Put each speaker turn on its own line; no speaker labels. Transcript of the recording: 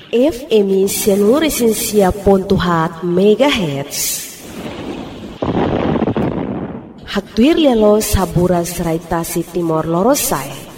FM Seluruh Pontuhat MHz. Haktuir lelo sabura serai Tasik Timor Lorosai.